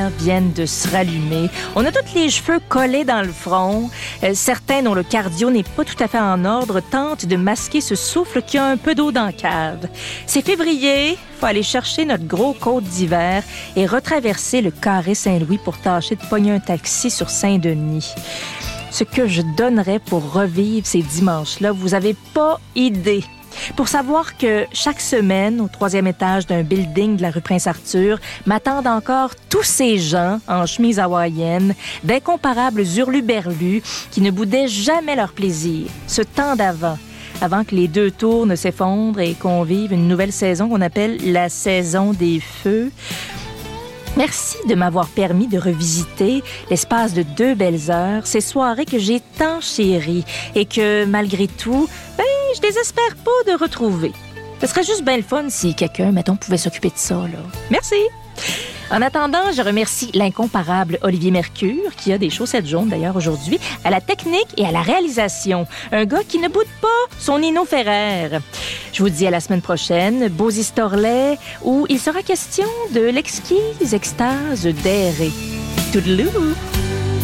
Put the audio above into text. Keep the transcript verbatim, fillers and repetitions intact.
viennent de se rallumer. On a tous les cheveux collés dans le front. Euh, certains dont le cardio n'est pas tout à fait en ordre tentent de masquer ce souffle qui a un peu d'eau dans la cave. C'est février, faut aller chercher notre gros côte d'hiver et retraverser le carré Saint-Louis pour tâcher de pogner un taxi sur Saint-Denis. Ce que je donnerais pour revivre ces dimanches-là, vous avez pas idée. Pour savoir que chaque semaine, au troisième étage d'un building de la rue Prince-Arthur, m'attendent encore tous ces gens en chemise hawaïenne, d'incomparables hurluberlus qui ne boudaient jamais leur plaisir, ce temps d'avant, avant que les deux tours ne s'effondrent et qu'on vive une nouvelle saison qu'on appelle la saison des feux. Merci de m'avoir permis de revisiter l'espace de deux belles heures, ces soirées que j'ai tant chéries et que, malgré tout, ben, je désespère pas de retrouver. Ce serait juste bien le fun si quelqu'un, mettons, pouvait s'occuper de ça, là. Merci! En attendant, je remercie l'incomparable Olivier Mercure, qui a des chaussettes jaunes d'ailleurs aujourd'hui, à la technique et à la réalisation. Un gars qui ne boude pas son Nino Ferrer. Je vous dis à la semaine prochaine, Bozy Storlet, où il sera question de l'exquise extase d'errer. Toodaloo!